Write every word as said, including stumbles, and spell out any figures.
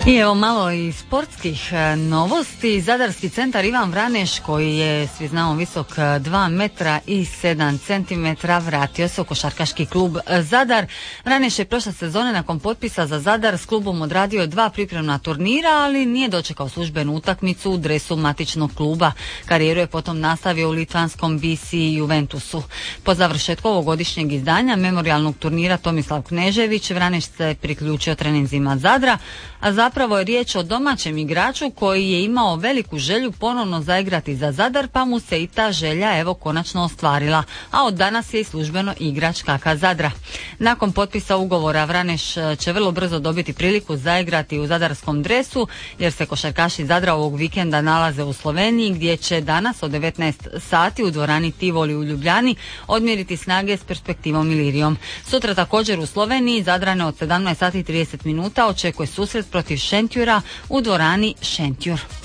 I evo malo i sportskih novosti. Zadarski centar Ivan Vraneš, koji je, svi znamo, visok dva metra i sedam centimetara, vratio se u košarkaški klub Zadar. Vraneš je prošle sezone nakon potpisa za Zadar s klubom odradio dva pripremna turnira, ali nije dočekao službenu utakmicu u dresu matičnog kluba. Karijeru je potom nastavio u litvanskom B C Juventusu. Po završetku ovogodišnjeg izdanja memorijalnog turnira Tomislav Knežević, Vraneš se priključio treninzima Zadra, a zapravo je riječ o domaćem igraču koji je imao veliku želju ponovno zaigrati za Zadar, pa mu se i ta želja evo konačno ostvarila, a od danas je i službeno igrač K K Zadra. Nakon potpisa ugovora Vraneš će vrlo brzo dobiti priliku zaigrati u zadarskom dresu, jer se košarkaši Zadra ovog vikenda nalaze u Sloveniji, gdje će danas od devetnaest sati u dvorani Tivoli u Ljubljani odmjeriti snage s Perspektivom Ilirijom. Sutra također u Sloveniji Zadrane od sedamnaest sati i trideset minuta očekuje susret protiv Šentjura u dvorani Šentjur.